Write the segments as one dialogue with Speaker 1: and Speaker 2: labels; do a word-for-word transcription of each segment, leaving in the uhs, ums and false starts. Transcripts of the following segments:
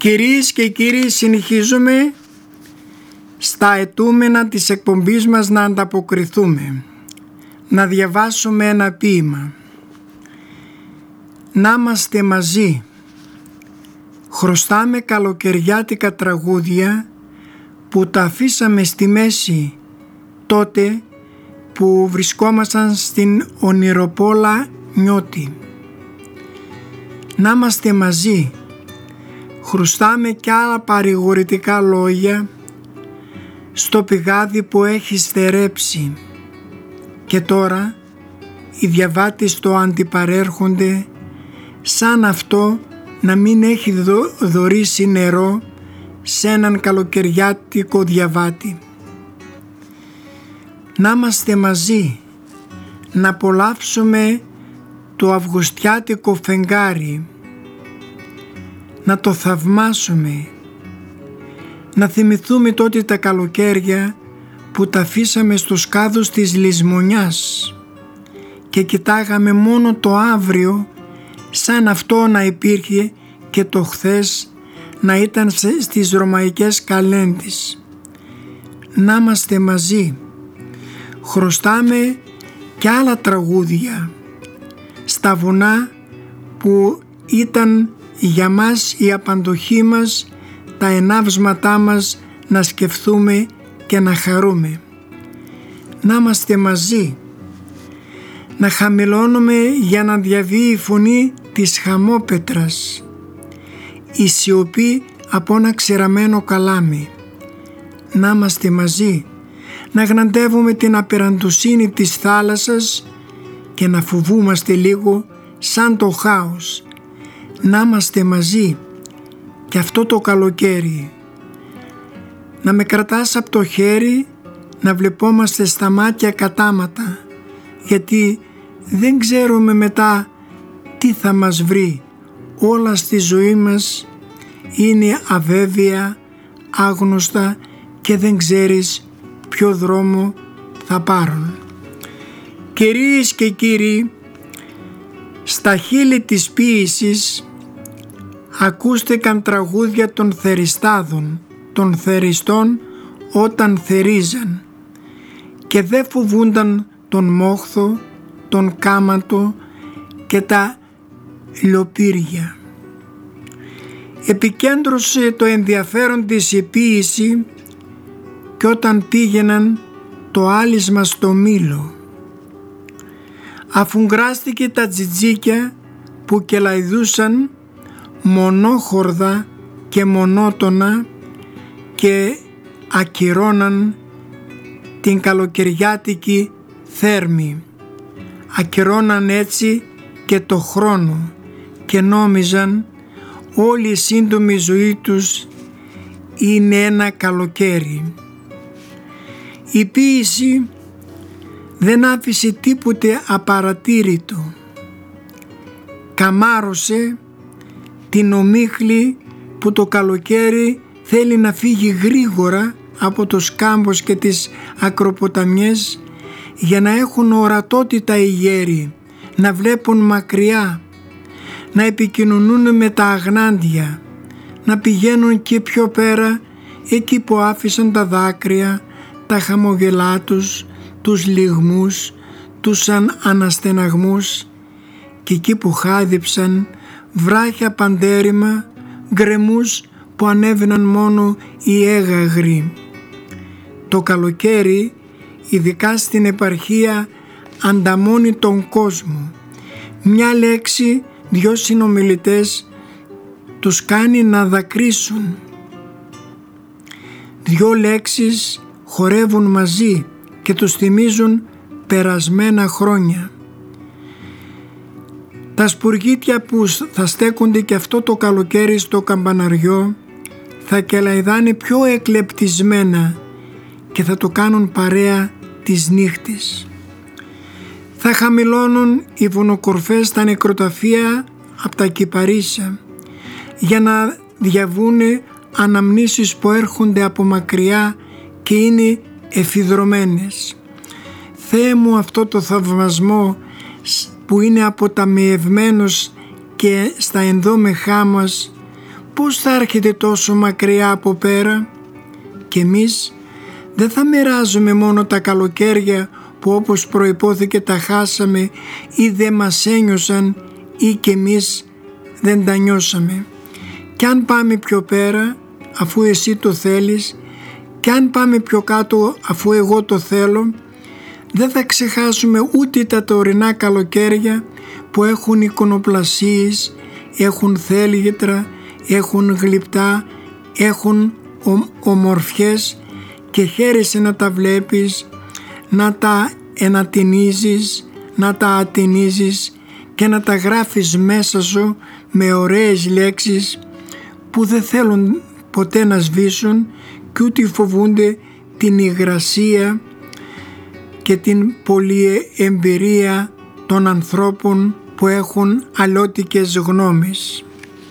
Speaker 1: Κυρίες και κύριοι, συνεχίζουμε στα αιτούμενα της εκπομπής μας να ανταποκριθούμε, να διαβάσουμε ένα ποίημα. Να είμαστε μαζί. Χρωστάμε καλοκαιριάτικα τραγούδια που τα αφήσαμε στη μέση τότε που βρισκόμασταν στην ονειροπόλα Νιώτη. Να είμαστε μαζί. Χρωστάμε κι άλλα παρηγορητικά λόγια στο πηγάδι που έχει στερέψει και τώρα οι διαβάτες το αντιπαρέρχονται σαν αυτό να μην έχει δω, δωρήσει νερό σε έναν καλοκαιριάτικο διαβάτη. Να είμαστε μαζί, να απολαύσουμε το αυγουστιάτικο φεγγάρι, να το θαυμάσουμε, να θυμηθούμε τότε τα καλοκαίρια που τα αφήσαμε στους κάδους της λησμονιάς και κοιτάγαμε μόνο το αύριο σαν αυτό να υπήρχε και το χθες να ήταν στις ρωμαϊκές καλέντες. Να είμαστε μαζί. Χρωστάμε και άλλα τραγούδια στα βουνά που ήταν για μας η απαντοχή μας, τα ενάυσματά μας να σκεφτούμε και να χαρούμε. Να είμαστε μαζί. Να χαμηλώνουμε για να διαβεί η φωνή της χαμόπετρας, η σιωπή από ένα ξεραμένο καλάμι. Να είμαστε μαζί. Να γναντεύουμε την απεραντοσύνη της θάλασσας και να φοβούμαστε λίγο σαν το χάος. Να είμαστε μαζί και αυτό το καλοκαίρι. Να με κρατάς από το χέρι, να βλεπόμαστε στα μάτια κατάματα, γιατί δεν ξέρουμε μετά τι θα μας βρει. Όλα στη ζωή μας είναι αβέβαια, άγνωστα και δεν ξέρεις ποιο δρόμο θα πάρουν. Κυρίες και κύριοι, στα χείλη της ποίησης ακούστηκαν τραγούδια των θεριστάδων, των θεριστών όταν θερίζαν και δεν φοβούνταν τον μόχθο, τον κάματο και τα λιοπύρια. Επικέντρωσε το ενδιαφέρον της η ποίηση και όταν πήγαιναν το άλυσμα στο μήλο. Αφουγκράστηκε τα τζιτζίκια που κελαϊδούσαν μονόχορδα και μονότονα και ακυρώναν την καλοκαιριάτικη θέρμη. Ακυρώναν έτσι και το χρόνο και νόμιζαν όλη η σύντομη ζωή τους είναι ένα καλοκαίρι. Η ποίηση δεν άφησε τίποτε απαρατήρητο. Καμάρωσε την ομίχλη που το καλοκαίρι θέλει να φύγει γρήγορα από τους κάμπους και τις ακροποταμιές για να έχουν ορατότητα οι γέροι, να βλέπουν μακριά, να επικοινωνούν με τα αγνάντια, να πηγαίνουν και πιο πέρα εκεί που άφησαν τα δάκρυα, τα χαμογελά τους, τους λυγμούς, τους αναστεναγμούς και εκεί που χάδιψαν βράχια παντέρημα, γκρεμούς που ανέβαιναν μόνο οι έγαγροι. Το καλοκαίρι, ειδικά στην επαρχία, ανταμώνει τον κόσμο. Μια λέξη, δυο συνομιλητές τους κάνει να δακρύσουν. Δυο λέξεις χορεύουν μαζί και τους θυμίζουν περασμένα χρόνια. Τα σπουργίτια που θα στέκονται και αυτό το καλοκαίρι στο καμπαναριό θα κελαϊδάνε πιο εκλεπτισμένα και θα το κάνουν παρέα της νύχτης. Θα χαμηλώνουν οι βουνοκορφές στα νεκροταφεία από τα κυπαρίσια για να διαβούνε αναμνήσεις που έρχονται από μακριά και είναι εφιδρωμένες. Θεέ μου, αυτό το θαυμασμό που είναι αποταμιευμένος και στα ενδόμεχά μας, πώς θα έρχεται τόσο μακριά από πέρα? Και εμείς δεν θα μοιράζουμε μόνο τα καλοκαίρια που όπως προϋπόθηκε τα χάσαμε ή δεν μας ένιωσαν ή και εμείς δεν τα νιώσαμε. Κι αν πάμε πιο πέρα αφού εσύ το θέλεις, κι αν πάμε πιο κάτω αφού εγώ το θέλω, δεν θα ξεχάσουμε ούτε τα τωρινά καλοκαίρια που έχουν εικονοπλασίες, έχουν θέλγετρα, έχουν γλυπτά, έχουν ομορφιές και χαίρεσαι να τα βλέπεις, να τα ενατινίζεις, να τα ατινίζεις και να τα γράφεις μέσα σου με ωραίες λέξεις που δεν θέλουν ποτέ να σβήσουν και ούτε φοβούνται την υγρασία και την πολυεμπειρία των ανθρώπων που έχουν αλλιώτικες γνώμες.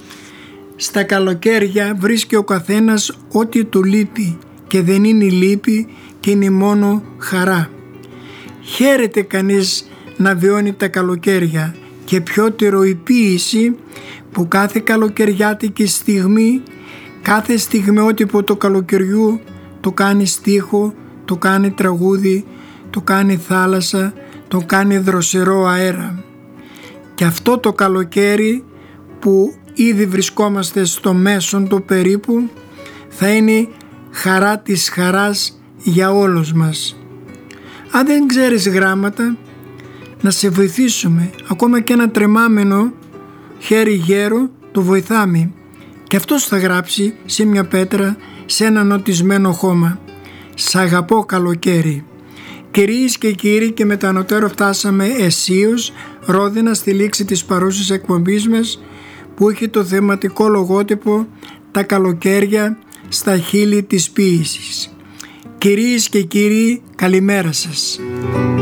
Speaker 1: Στα καλοκαίρια βρίσκει ο καθένας ό,τι του λείπει και δεν είναι λύπη και είναι μόνο χαρά. Χαίρεται κανείς να βιώνει τα καλοκαίρια και πιότερο η ποίηση που κάθε καλοκαιριάτικη στιγμή, κάθε στιγμιότυπο του καλοκαιριού το κάνει στίχο, το κάνει τραγούδι, το κάνει θάλασσα, το κάνει δροσερό αέρα. Και αυτό το καλοκαίρι που ήδη βρισκόμαστε στο μέσον του περίπου θα είναι χαρά της χαράς για όλους μας. Αν δεν ξέρεις γράμματα, να σε βοηθήσουμε, ακόμα και ένα τρεμάμενο χέρι γέρο το βοηθάμε και αυτός θα γράψει σε μια πέτρα, σε ένα νοτισμένο χώμα: «Σ' αγαπώ καλοκαίρι». Κυρίες και κύριοι, και με τα ανωτέρω φτάσαμε αισίως ρόδινα στη λήξη της παρούσης εκπομπής μας, που έχει το θεματικό λογότυπο «Τα καλοκαίρια στα χείλη της ποίησης». Κυρίες και κύριοι, καλημέρα σας.